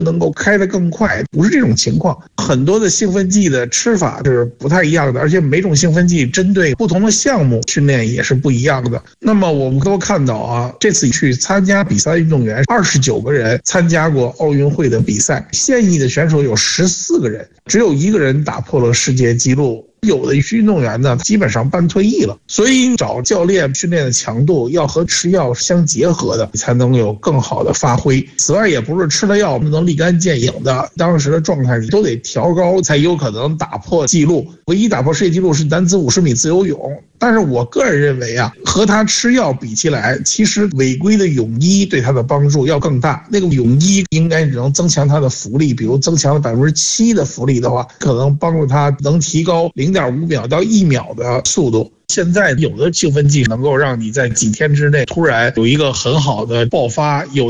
能够开得更快，不是这种情况。很多的兴奋剂的吃法是不太一样的，而且每种兴奋剂针对不同的项目训练也是不一样的。那么我们都看到啊，这次去参加比赛的运动员29个人参加过奥运会的比赛，现役的选手有14个人，只有1个人打破了世界纪录。有的运动员呢，基本上半退役了，所以找教练训练的强度要和吃药相结合的，才能有更好的发挥。此外，也不是吃了药能立竿见影的，当时的状态你都得调高，才有可能打破纪录。唯一打破世界纪录是男子50米自由泳，但是我个人认为啊，和他吃药比起来，其实违规的泳衣对他的帮助要更大。那个泳衣应该只能增强他的浮力，比如增强了7%的浮力的话，可能帮助他能提高0.5秒到1秒的速度。现在有的兴奋剂能够让你在几天之内突然有一个很好的爆发，有